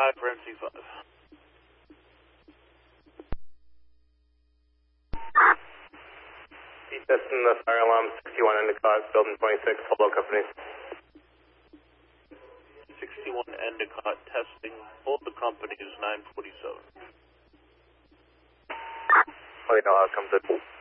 5 for MC5. Testing the fire alarm 61 Endicott, building 26, hello companies. 61 Endicott testing, hold the company is 947. Let me know how it comes in.